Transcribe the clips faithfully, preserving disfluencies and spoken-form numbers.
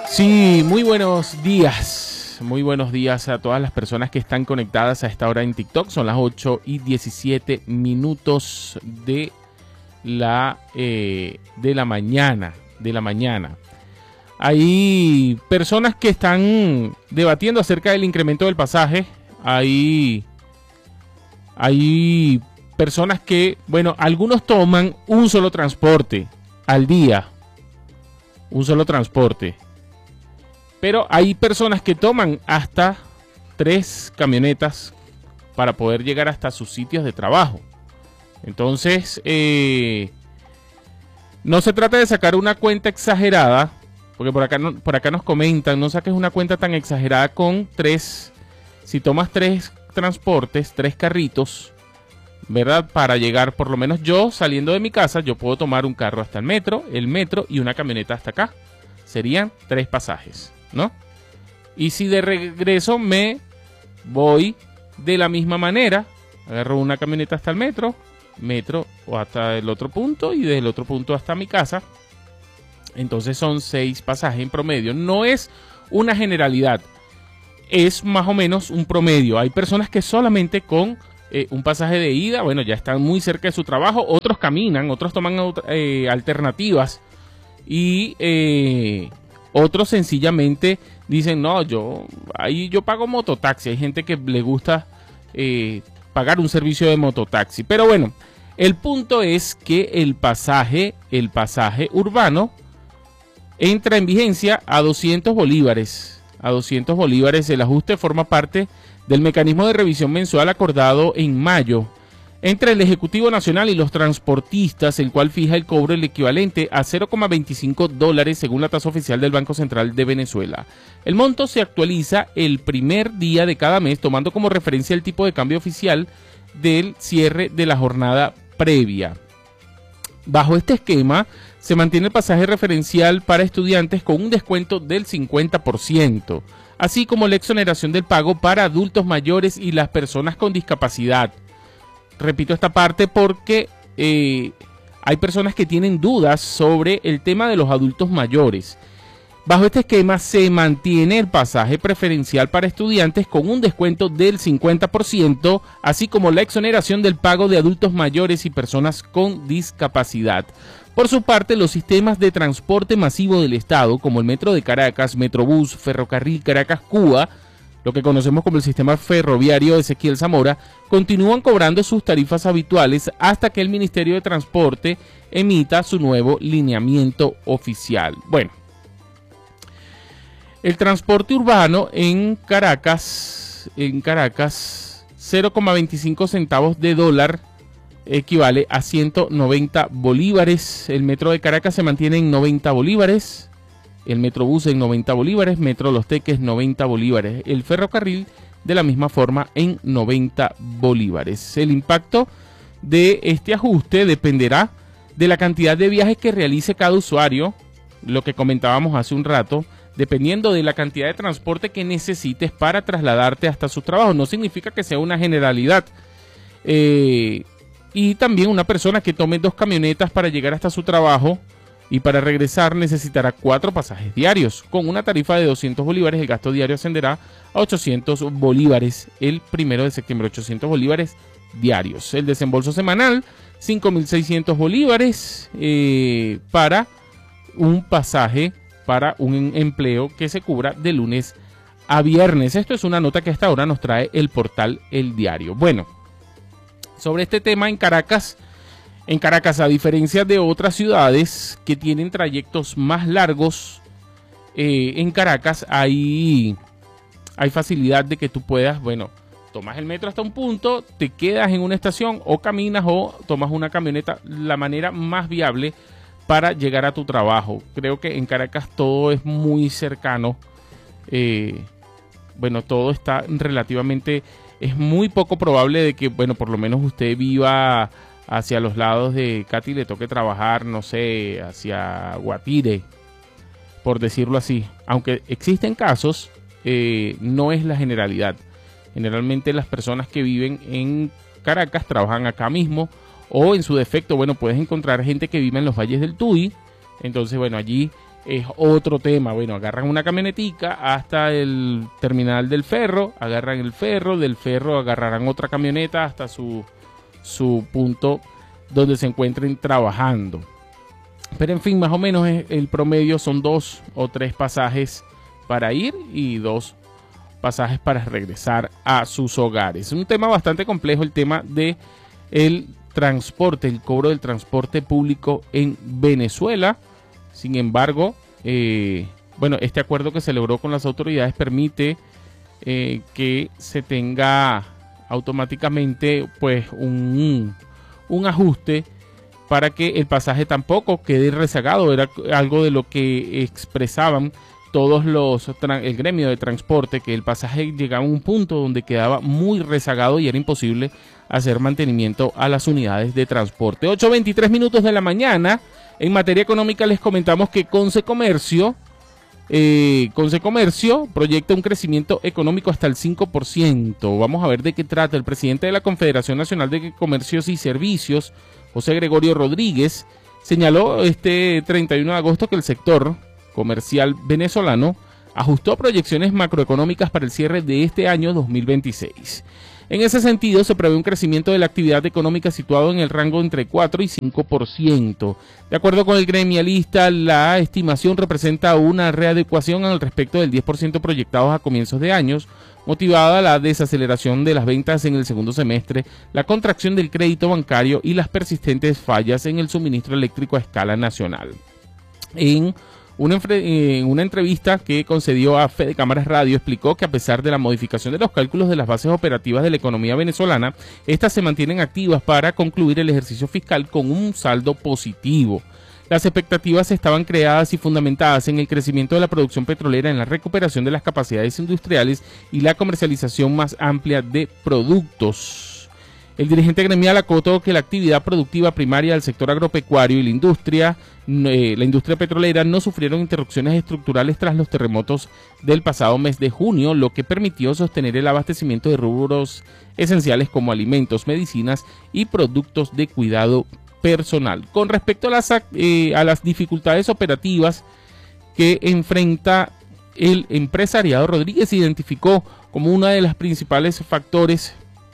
Sí, muy buenos días. Muy buenos días a todas las personas que están conectadas a esta hora en TikTok. Son las ocho y diecisiete minutos de la, eh, de la mañana. De la mañana. Hay personas que están debatiendo acerca del incremento del pasaje. Hay, hay personas que, bueno, algunos toman un solo transporte al día. Un solo transporte. Pero hay personas que toman hasta tres camionetas para poder llegar hasta sus sitios de trabajo. Entonces, eh, no se trata de sacar una cuenta exagerada, porque por acá, no, por acá nos comentan, no saques una cuenta tan exagerada con tres, si tomas tres transportes, tres carritos, ¿verdad? Para llegar, por lo menos yo saliendo de mi casa, yo puedo tomar un carro hasta el metro, el metro y una camioneta hasta acá. Serían tres pasajes, ¿no? Y si de regreso me voy de la misma manera, agarro una camioneta hasta el metro, metro o hasta el otro punto y del otro punto hasta mi casa, entonces son seis pasajes en promedio. No es una generalidad, es más o menos un promedio. Hay personas que solamente con eh, un pasaje de ida, bueno, ya están muy cerca de su trabajo, otros caminan, otros toman eh, alternativas y eh, otros sencillamente dicen, no, yo ahí yo pago mototaxi. Hay gente que le gusta eh, pagar un servicio de mototaxi. Pero bueno, el punto es que el pasaje, el pasaje urbano entra en vigencia a doscientos bolívares. A doscientos bolívares. El ajuste forma parte del mecanismo de revisión mensual acordado en mayo entre el Ejecutivo Nacional y los transportistas, el cual fija el cobro el equivalente a cero coma veinticinco dólares según la tasa oficial del Banco Central de Venezuela. El monto se actualiza el primer día de cada mes, tomando como referencia el tipo de cambio oficial del cierre de la jornada previa. Bajo este esquema, se mantiene el pasaje referencial para estudiantes con un descuento del cincuenta por ciento, así como la exoneración del pago para adultos mayores y las personas con discapacidad. Repito esta parte porque eh, hay personas que tienen dudas sobre el tema de los adultos mayores. Bajo este esquema se mantiene el pasaje preferencial para estudiantes con un descuento del cincuenta por ciento, así como la exoneración del pago de adultos mayores y personas con discapacidad. Por su parte, los sistemas de transporte masivo del Estado, como el Metro de Caracas, Metrobús, Ferrocarril Caracas-Cuba, lo que conocemos como el sistema ferroviario de Ezequiel Zamora, continúan cobrando sus tarifas habituales hasta que el Ministerio de Transporte emita su nuevo lineamiento oficial. Bueno, el transporte urbano en Caracas, en Caracas, cero coma veinticinco centavos de dólar equivale a ciento noventa bolívares. El metro de Caracas se mantiene en noventa bolívares. El Metrobús en noventa bolívares, Metro Los Teques noventa bolívares, el ferrocarril de la misma forma en noventa bolívares. El impacto de este ajuste dependerá de la cantidad de viajes que realice cada usuario, lo que comentábamos hace un rato, dependiendo de la cantidad de transporte que necesites para trasladarte hasta su trabajo. No significa que sea una generalidad. Eh, y también una persona que tome dos camionetas para llegar hasta su trabajo y para regresar necesitará cuatro pasajes diarios. Con una tarifa de doscientos bolívares, el gasto diario ascenderá a ochocientos bolívares el primero de septiembre, ochocientos bolívares diarios. El desembolso semanal, cinco mil seiscientos bolívares eh, para un pasaje, para un empleo que se cubra de lunes a viernes. Esto es una nota que hasta ahora nos trae el portal El Diario. Bueno, sobre este tema en Caracas, En Caracas, a diferencia de otras ciudades que tienen trayectos más largos, eh, en Caracas hay, hay facilidad de que tú puedas, bueno, tomas el metro hasta un punto, te quedas en una estación o caminas o tomas una camioneta, la manera más viable para llegar a tu trabajo. Creo que en Caracas todo es muy cercano, eh, bueno, todo está relativamente, es muy poco probable de que, bueno, por lo menos usted viva hacia los lados de Cati, le toque trabajar, no sé, hacia Guatire, por decirlo así. Aunque existen casos, eh, no es la generalidad. Generalmente las personas que viven en Caracas trabajan acá mismo, o en su defecto, bueno, puedes encontrar gente que vive en los valles del Tuy. Entonces, bueno, allí es otro tema. Bueno, agarran una camionetica hasta el terminal del ferro, agarran el ferro, del ferro agarrarán otra camioneta hasta su, su punto donde se encuentren trabajando. Pero en fin, más o menos el promedio son dos o tres pasajes para ir y dos pasajes para regresar a sus hogares. Es un tema bastante complejo el tema de el transporte, el cobro del transporte público en Venezuela. Sin embargo, eh, bueno, este acuerdo que se logró con las autoridades permite eh, que se tenga automáticamente pues un, un ajuste para que el pasaje tampoco quede rezagado. Era algo de lo que expresaban todos los, el gremio de transporte, que el pasaje llegaba a un punto donde quedaba muy rezagado y era imposible hacer mantenimiento a las unidades de transporte. ocho veintitrés minutos de la mañana. En materia económica les comentamos que Conce Comercio, eh, Conce Comercio proyecta un crecimiento económico hasta el cinco por ciento. Vamos a ver de qué trata. El presidente de la Confederación Nacional de Comercios y Servicios, José Gregorio Rodríguez, señaló este treinta y uno de agosto que el sector comercial venezolano ajustó proyecciones macroeconómicas para el cierre de este año dos mil veintiséis. En ese sentido, se prevé un crecimiento de la actividad económica situado en el rango entre cuatro y cinco por ciento. De acuerdo con el gremialista, la estimación representa una readecuación al respecto del diez por ciento proyectados a comienzos de años, motivada la desaceleración de las ventas en el segundo semestre, la contracción del crédito bancario y las persistentes fallas en el suministro eléctrico a escala nacional. En Una, en una entrevista que concedió a Fede Cámaras Radio, explicó que a pesar de la modificación de los cálculos de las bases operativas de la economía venezolana, estas se mantienen activas para concluir el ejercicio fiscal con un saldo positivo. Las expectativas estaban creadas y fundamentadas en el crecimiento de la producción petrolera, en la recuperación de las capacidades industriales y la comercialización más amplia de productos. El dirigente gremial acotó que la actividad productiva primaria del sector agropecuario y la industria, eh, la industria petrolera no sufrieron interrupciones estructurales tras los terremotos del pasado mes de junio, lo que permitió sostener el abastecimiento de rubros esenciales como alimentos, medicinas y productos de cuidado personal. Con respecto a las, eh, a las dificultades operativas que enfrenta el empresariado, Rodríguez identificó como uno de los principales factores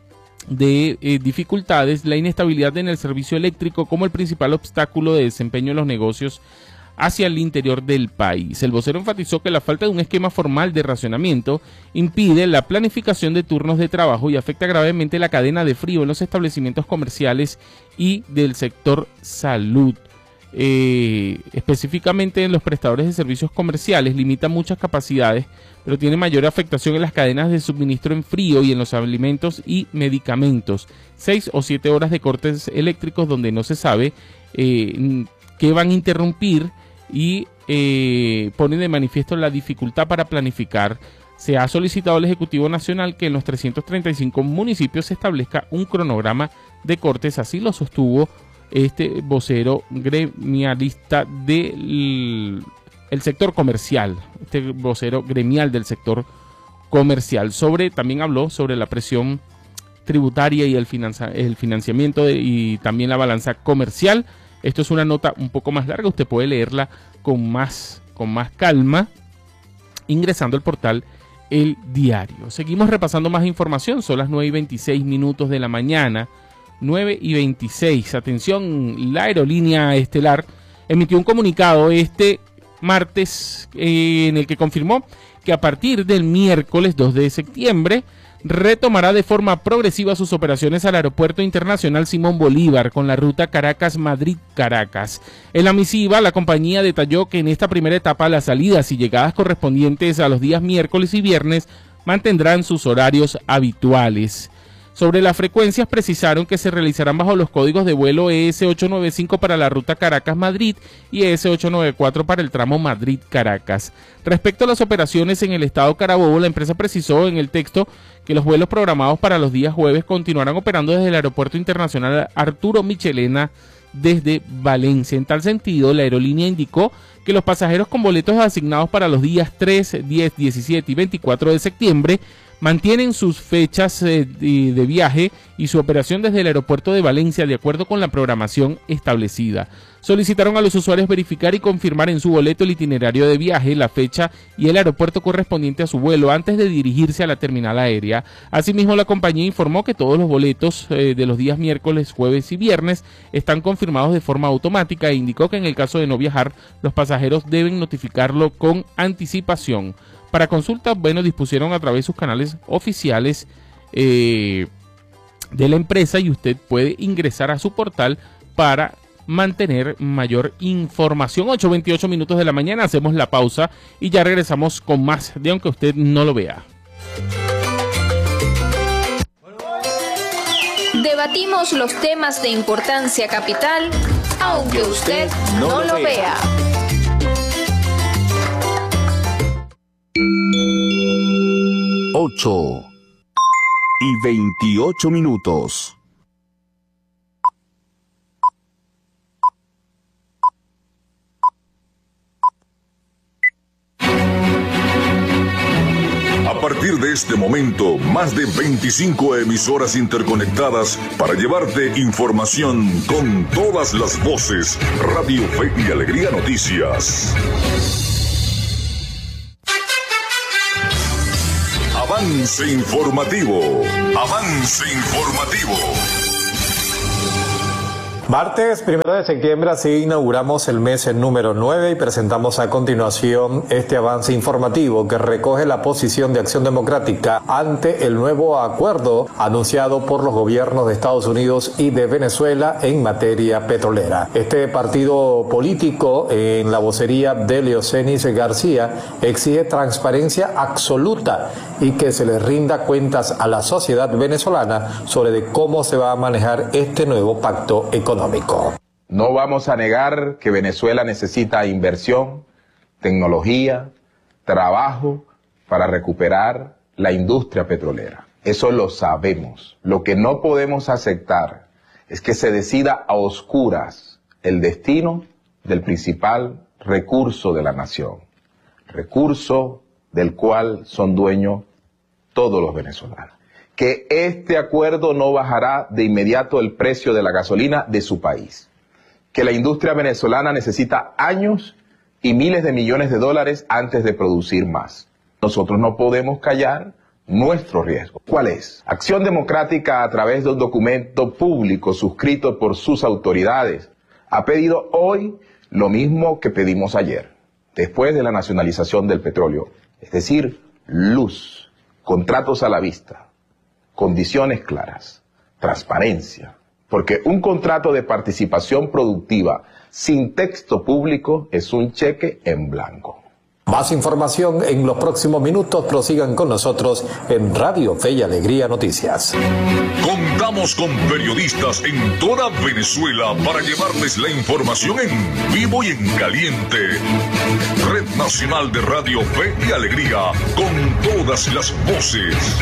de eh, dificultades la inestabilidad en el servicio eléctrico como el principal obstáculo de desempeño en los negocios hacia el interior del país. El vocero enfatizó que la falta de un esquema formal de racionamiento impide la planificación de turnos de trabajo y afecta gravemente la cadena de frío en los establecimientos comerciales y del sector salud. Eh, específicamente en los prestadores de servicios comerciales limita muchas capacidades, pero tiene mayor afectación en las cadenas de suministro en frío y en los alimentos y medicamentos. Seis o siete horas de cortes eléctricos donde no se sabe eh, qué van a interrumpir y eh, ponen de manifiesto la dificultad para planificar. Se ha solicitado al Ejecutivo Nacional que en los trescientos treinta y cinco municipios se establezca un cronograma de cortes, así lo sostuvo este vocero gremialista del el sector comercial, este vocero gremial del sector comercial. Sobre, también habló sobre la presión tributaria y el, finanza, el financiamiento de, y también la balanza comercial. Esto es una nota un poco más larga, usted puede leerla con más, con más calma ingresando al portal El Diario. Seguimos repasando más información, son las nueve y veintiséis minutos de la mañana. nueve y veintiséis. Atención, la aerolínea Estelar emitió un comunicado este martes eh, en el que confirmó que a partir del miércoles dos de septiembre retomará de forma progresiva sus operaciones al Aeropuerto Internacional Simón Bolívar con la ruta Caracas-Madrid-Caracas. En la misiva, la compañía detalló que en esta primera etapa las salidas y llegadas correspondientes a los días miércoles y viernes mantendrán sus horarios habituales. Sobre las frecuencias, precisaron que se realizarán bajo los códigos de vuelo E S ochocientos noventa y cinco para la ruta Caracas-Madrid y E S ochocientos noventa y cuatro para el tramo Madrid-Caracas. Respecto a las operaciones en el estado Carabobo, la empresa precisó en el texto que los vuelos programados para los días jueves continuarán operando desde el Aeropuerto Internacional Arturo Michelena desde Valencia. En tal sentido, la aerolínea indicó que los pasajeros con boletos asignados para los días tres, diez, diecisiete y veinticuatro de septiembre mantienen sus fechas eh, de, de viaje y su operación desde el aeropuerto de Valencia de acuerdo con la programación establecida. Solicitaron a los usuarios verificar y confirmar en su boleto el itinerario de viaje, la fecha y el aeropuerto correspondiente a su vuelo antes de dirigirse a la terminal aérea. Asimismo, la compañía informó que todos los boletos eh, de los días miércoles, jueves y viernes están confirmados de forma automática e indicó que en el caso de no viajar, los pasajeros deben notificarlo con anticipación. Para consulta, bueno, dispusieron a través de sus canales oficiales eh, de la empresa y usted puede ingresar a su portal para mantener mayor información. Ocho veintiocho minutos de la mañana, hacemos la pausa y ya regresamos con más de Aunque Usted No Lo Vea. Debatimos los temas de importancia capital, aunque usted no lo vea. Ocho y veintiocho minutos. A partir de este momento, más de veinticinco emisoras interconectadas para llevarte información con todas las voces. Radio Fe y Alegría Noticias. Avance informativo. Avance informativo. Martes primero de septiembre, así inauguramos el mes número nueve y presentamos a continuación este avance informativo que recoge la posición de Acción Democrática ante el nuevo acuerdo anunciado por los gobiernos de Estados Unidos y de Venezuela en materia petrolera. Este partido político, en la vocería de Leocenis García, exige transparencia absoluta y que se le rinda cuentas a la sociedad venezolana sobre de cómo se va a manejar este nuevo pacto económico. No vamos a negar que Venezuela necesita inversión, tecnología, trabajo para recuperar la industria petrolera. Eso lo sabemos. Lo que no podemos aceptar es que se decida a oscuras el destino del principal recurso de la nación, recurso del cual son dueños todos los venezolanos. Que este acuerdo no bajará de inmediato el precio de la gasolina de su país. Que la industria venezolana necesita años y miles de millones de dólares antes de producir más. Nosotros no podemos callar nuestro riesgo. ¿Cuál es? Acción Democrática, a través de un documento público suscrito por sus autoridades, ha pedido hoy lo mismo que pedimos ayer, después de la nacionalización del petróleo. Es decir, luz, contratos a la vista, condiciones claras, transparencia, porque un contrato de participación productiva sin texto público es un cheque en blanco. Más información en los próximos minutos. Prosigan con nosotros en Radio Fe y Alegría Noticias. Contamos con periodistas en toda Venezuela para llevarles la información en vivo y en caliente. Red Nacional de Radio Fe y Alegría, con todas las voces.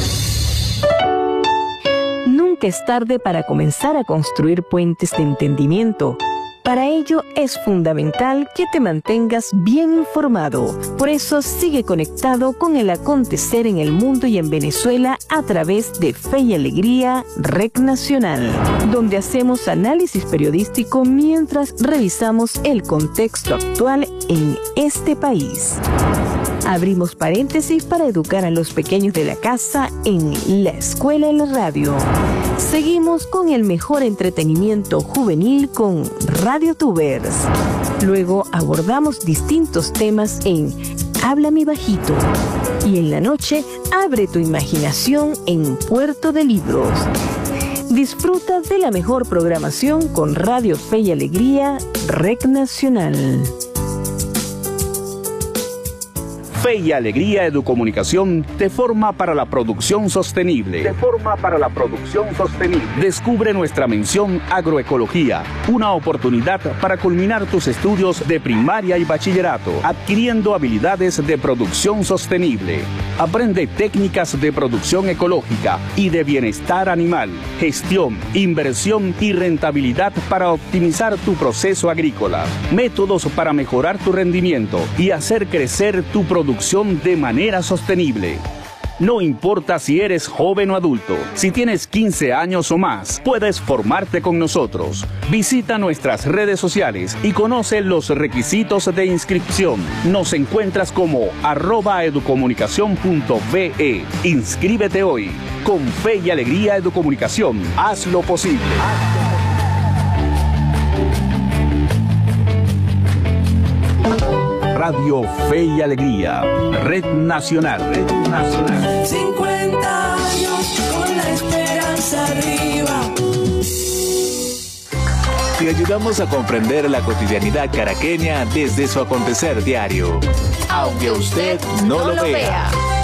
Nunca es tarde para comenzar a construir puentes de entendimiento. Para ello es fundamental que te mantengas bien informado. Por eso sigue conectado con el acontecer en el mundo y en Venezuela a través de Fe y Alegría Red Nacional, donde hacemos análisis periodístico mientras revisamos el contexto actual en este país. Abrimos paréntesis para educar a los pequeños de la casa en la escuela y la radio. Seguimos con el mejor entretenimiento juvenil con Radio Tubers. Luego abordamos distintos temas en Háblame Bajito. Y en la noche, abre tu imaginación en Puerto de Libros. Disfruta de la mejor programación con Radio Fe y Alegría Red Nacional. Fe y Alegría Educomunicación te forma para la producción sostenible. Te forma para la producción sostenible. Descubre nuestra mención Agroecología, una oportunidad para culminar tus estudios de primaria y bachillerato, adquiriendo habilidades de producción sostenible. Aprende técnicas de producción ecológica y de bienestar animal, gestión, inversión y rentabilidad para optimizar tu proceso agrícola. Métodos para mejorar tu rendimiento y hacer crecer tu producción de manera sostenible. No importa si eres joven o adulto, si tienes quince años o más, puedes formarte con nosotros. Visita nuestras redes sociales y conoce los requisitos de inscripción. Nos encuentras como arroba educomunicación punto ve. Inscríbete hoy. Con Fe y Alegría Educomunicación, haz lo posible. Radio Fe y Alegría, Red Nacional, Red Nacional. cincuenta años con la esperanza arriba. Te ayudamos a comprender la cotidianidad caraqueña desde su acontecer diario, aunque usted no lo vea.